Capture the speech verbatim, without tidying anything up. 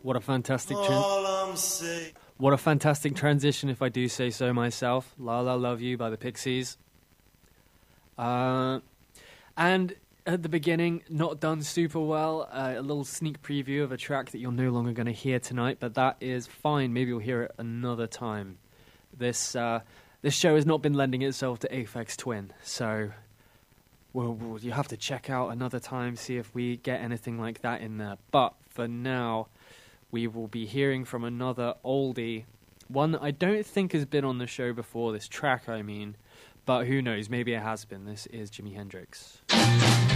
What a fantastic tran- What a fantastic transition, if I do say so myself. La La Love You by the Pixies. Uh, and at the beginning, not done super well. Uh, a little sneak preview of a track that you're no longer going to hear tonight, but that is fine. Maybe you'll hear it another time. This uh, this show has not been lending itself to Aphex Twin, so well, well, you have to check out another time, see if we get anything like that in there. But for now, we will be hearing from another oldie, one that I don't think has been on the show before, this track I mean, but who knows, maybe it has been. This is Jimi Hendrix.